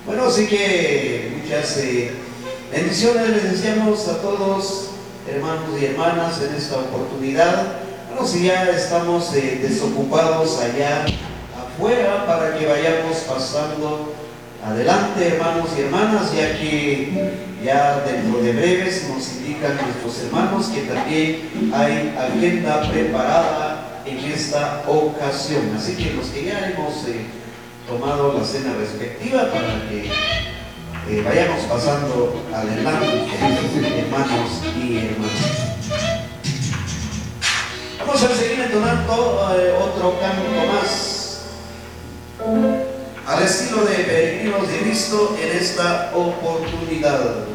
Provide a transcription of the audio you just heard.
Bueno, así que muchas bendiciones les deseamos a todos, hermanos y hermanas, en esta oportunidad. Bueno, si ya estamos desocupados allá afuera, para que vayamos pasando adelante, hermanos y hermanas, ya que ya dentro de breves nos indican nuestros hermanos que también hay agenda preparada en esta ocasión. Así que los que ya hemos tomado la cena respectiva, para que vayamos pasando adelante, hermanos y hermanas. Vamos a seguir entonando otro canto más, al estilo de Peregrinos de Cristo en esta oportunidad.